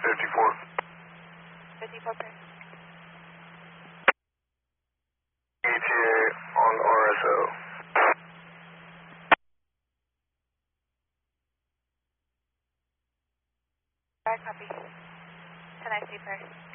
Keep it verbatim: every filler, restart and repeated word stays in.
fifty-four. fifty-four per. E T A on R S O. Alright, copy. ten I C per.